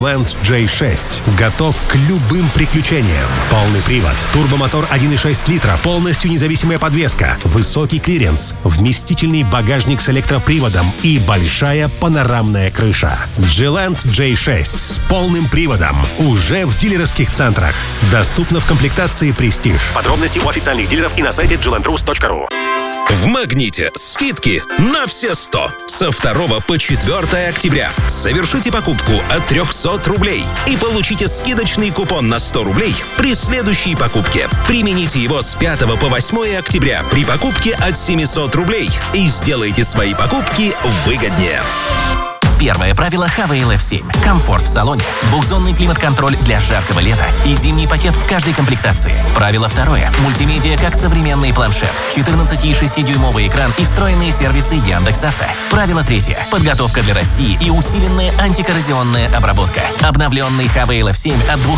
Land J6 готов к любым приключениям. Полный привод, турбомотор 1.6 литра, полностью независимая подвеска, высокий клиренс, вместительный багажник с электроприводом и большая панорамная крыша. G-Land J6 с полным приводом уже в дилерских центрах. Доступно в комплектации Prestige. Подробности у официальных дилеров и на сайте glandrus.ru. В «Магните» скидки на все 100. Со 2 по 4 октября. Совершите покупку от 300 рублей и получите скидочный купон на 100 рублей при следующей покупке. Примените его с 5 по 8 октября при покупке от 700 рублей и сделайте свои покупки выгоднее. Первое правило Havail F7. Комфорт в салоне, двухзонный климат-контроль для жаркого лета и зимний пакет в каждой комплектации. Правило второе. Мультимедиа как современный планшет, 14,6-дюймовый экран и встроенные сервисы Яндекс.Авто. Правило третье. Подготовка для России и усиленная антикоррозионная обработка. Обновленный Havail F7 от 2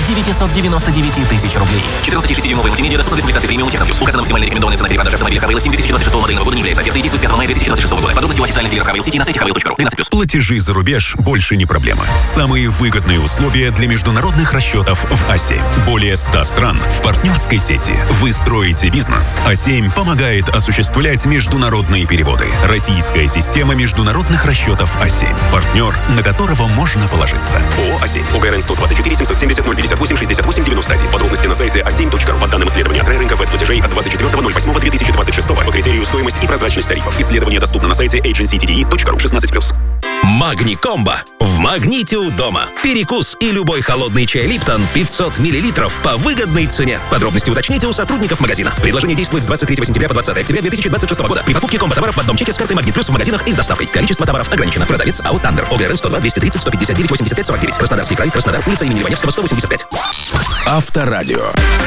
999 000 рублей. 14,6-дюймовый мультимедиа доступны в комплектации премиум Техноплюс. Указана максимальная рекомендованная цена перепродажи автомобиля Havail F7 2026 модельного года не является офертой и действует с 5 мая 2026 года. Подробности у официальных дилеров Havail City на сайте havail.ru. 13+. Платежи за рубеж больше не проблема. Самые выгодные условия для международных расчетов в А7. Более 100 стран в партнерской сети. Вы строите бизнес. А7 помогает осуществлять международные переводы. Российская система международных расчетов А7. Партнер, на которого можно положиться. ООО А7. УГРН 124 770 058 68 91. Подробности на сайте a7.ru. По данным исследования край рынка платежей от 24.08.2026 по критерию стоимость и прозрачность тарифов. Исследование доступно на сайте agencydde.ru. 16+. Магни-комбо. В «Магните» у дома. Перекус и любой холодный чай «Липтон» 500 мл по выгодной цене. Подробности уточните у сотрудников магазина. Предложение действует с 23 сентября по 20 октября 2026 года. При покупке комбо-товаров в одном чеке с картой «Магнит Плюс» в магазинах и с доставкой. Количество товаров ограничено. Продавец АО «Тандер». ОГРН 102 230 159 85 49. Краснодарский край. Краснодар. Улица имени Иваневского, 185. Авторадио.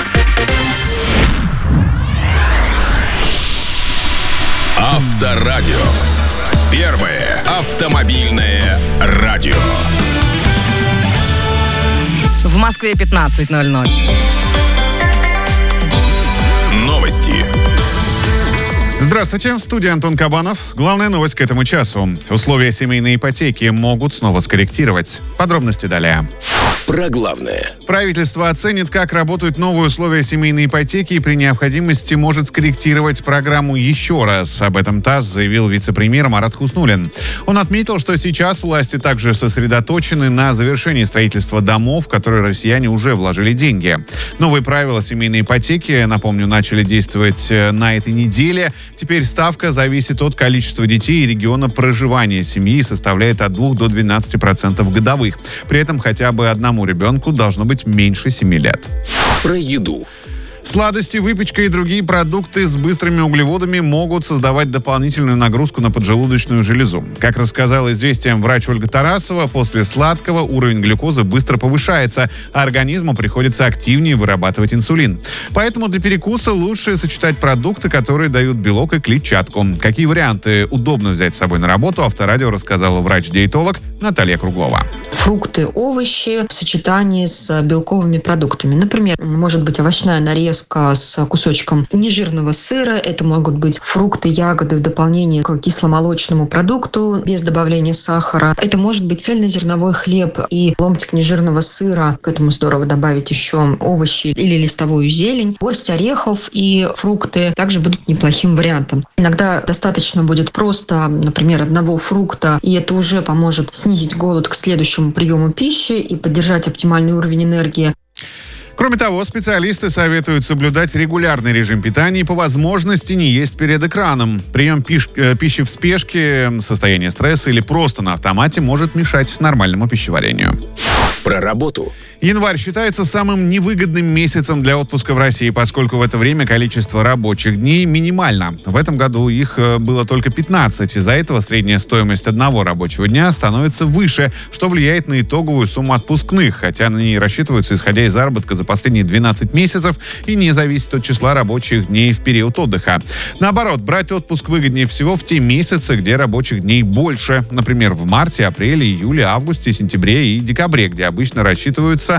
Авторадио. Первое автомобильное радио. В Москве 15:00. Новости. Здравствуйте, в студии Антон Кабанов. Главная новость к этому часу. Условия семейной ипотеки могут снова скорректировать. Подробности далее. Про главное. Правительство оценит, как работают новые условия семейной ипотеки и при необходимости может скорректировать программу еще раз. Об этом ТАСС заявил вице-премьер Марат Хуснуллин. Он отметил, что сейчас власти также сосредоточены на завершении строительства домов, в которые россияне уже вложили деньги. Новые правила семейной ипотеки, напомню, начали действовать на этой неделе. Теперь ставка зависит от количества детей и региона проживания семьи и составляет от 2 до 12% годовых. При этом хотя бы одному ребенку должно быть меньше 7 лет. Про еду. Сладости, выпечка и другие продукты с быстрыми углеводами могут создавать дополнительную нагрузку на поджелудочную железу. Как рассказала «Известиям» врач Ольга Тарасова, после сладкого уровень глюкозы быстро повышается, а организму приходится активнее вырабатывать инсулин. Поэтому для перекуса лучше сочетать продукты, которые дают белок и клетчатку. Какие варианты удобно взять с собой на работу, Авторадио рассказала врач-диетолог Наталья Круглова. Фрукты, овощи в сочетании с белковыми продуктами. Например, может быть овощная нарезка с кусочком нежирного сыра. Это могут быть фрукты, ягоды в дополнение к кисломолочному продукту без добавления сахара. Это может быть цельнозерновой хлеб и ломтик нежирного сыра. К этому здорово добавить еще овощи или листовую зелень. Горсть орехов и фрукты также будут неплохим вариантом. Иногда достаточно будет просто, например, одного фрукта, и это уже поможет снизить голод к следующему приему пищи и поддержать оптимальный уровень энергии. Кроме того, специалисты советуют соблюдать регулярный режим питания и по возможности не есть перед экраном. Прием пищи в спешке, состояние стресса или просто на автомате может мешать нормальному пищеварению. Про работу. Январь считается самым невыгодным месяцем для отпуска в России, поскольку в это время количество рабочих дней минимально. В этом году их было только 15. Из-за этого средняя стоимость одного рабочего дня становится выше, что влияет на итоговую сумму отпускных, хотя на ней рассчитываются, исходя из заработка за последние 12 месяцев и не зависит от числа рабочих дней в период отдыха. Наоборот, брать отпуск выгоднее всего в те месяцы, где рабочих дней больше. Например, в марте, апреле, июле, августе, сентябре и декабре, где обычно рассчитываются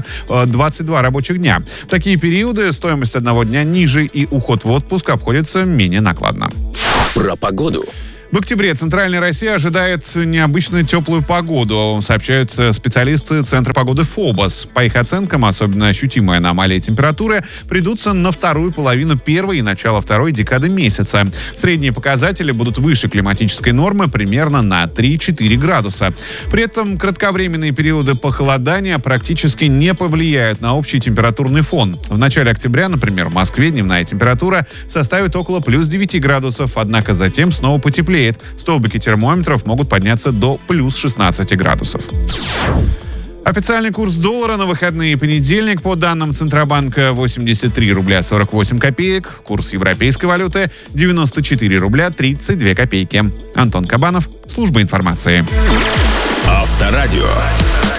22 рабочих дня. В такие периоды стоимость одного дня ниже и уход в отпуск обходится менее накладно. Про погоду. В октябре Центральная Россия ожидает необычно теплую погоду, сообщают специалисты Центра погоды ФОБОС. По их оценкам, особенно ощутимые аномалии температуры придутся на вторую половину первой и начало второй декады месяца. Средние показатели будут выше климатической нормы примерно на 3-4 градуса. При этом кратковременные периоды похолодания практически не повлияют на общий температурный фон. В начале октября, например, в Москве дневная температура составит около плюс 9 градусов, однако затем снова потеплеет. Столбики термометров могут подняться до плюс 16 градусов. Официальный курс доллара на выходные понедельник по данным Центробанка 83 рубля 48 копеек. Курс европейской валюты 94 рубля 32 копейки. Антон Кабанов, служба информации. Авторадио.